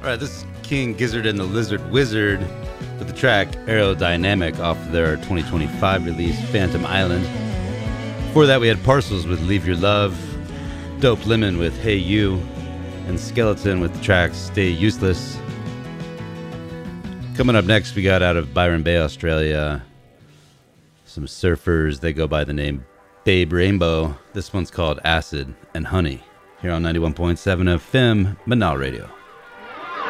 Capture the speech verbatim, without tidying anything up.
All right, this is King Gizzard and the Lizard Wizard with the track Aerodynamic off their twenty twenty-five release, Phantom Island. Before that, we had Parcels with Leave Your Love, Dope Lemon with Hey You, and Skeleton with the track Stay Useless. Coming up next, we got out of Byron Bay, Australia, some surfers. They go by the name Babe Rainbow. This one's called Acid and Honey, here on ninety-one point seven F M, Manal Radio.